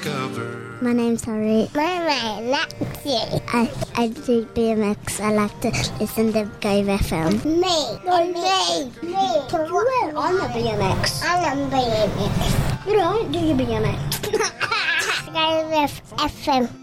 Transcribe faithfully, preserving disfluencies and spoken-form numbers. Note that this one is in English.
discover. My name's Harry. My name's Lexi. I, I do B M X. I like to listen to Go F M. Me. No, me. Me. Well, I'm a B M X. I'm a B M X. You don't do your B M X. Go F M.